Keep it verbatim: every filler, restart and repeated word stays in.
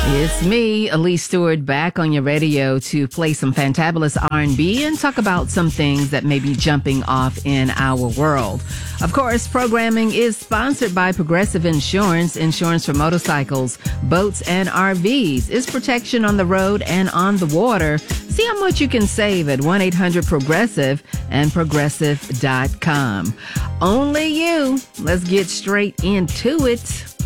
It's me, Elise Stewart, back on your radio to play some fantabulous R and B and talk about some things that may be jumping off in our world. Of course, programming is sponsored by Progressive Insurance. Insurance for motorcycles, boats, and R Vs. It's protection on the road and on the water. See how much you can save at one eight hundred progressive and progressive dot com. Only you. Let's get straight into it.